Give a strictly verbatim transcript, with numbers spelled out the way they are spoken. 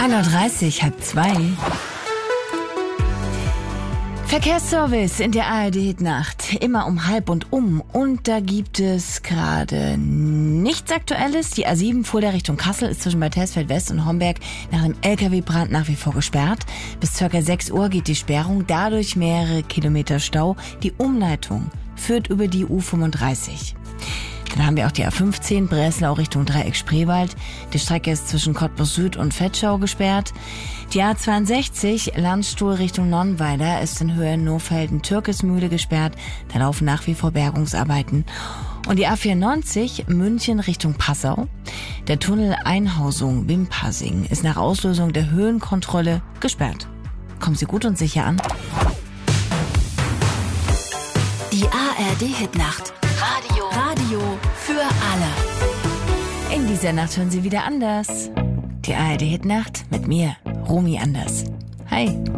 ein Uhr dreißig, halb zwei. Verkehrsservice in der A R D-Hitnacht. Immer um halb und um. Und da gibt es gerade nichts Aktuelles. Die A sieben Fulda Richtung Kassel ist zwischen Bad Hersfeld West und Homberg nach einem L K W-Brand nach wie vor gesperrt. Bis ca. sechs Uhr geht die Sperrung. Dadurch mehrere Kilometer Stau. Die Umleitung führt über die U fünfunddreißig. Dann haben wir auch die A fünfzehn, Breslau Richtung Dreieck Spreewald. Die Strecke ist zwischen Cottbus Süd und Vetschau gesperrt. Die A zweiundsechzig, Landstuhl Richtung Nonnweiler, ist in Höhe Nohfelden-Türkesmühle gesperrt. Da laufen nach wie vor Bergungsarbeiten. Und die A vierundneunzig, München Richtung Passau. Der Tunnel Einhausung Wimpassing ist nach Auslösung der Höhenkontrolle gesperrt. Kommen Sie gut und sicher an. Die A R D-Hitnacht. Radio. Radio für alle. In dieser Nacht hören Sie wieder anders. Die A R D-Hitnacht mit mir, Romy Anders. Hi.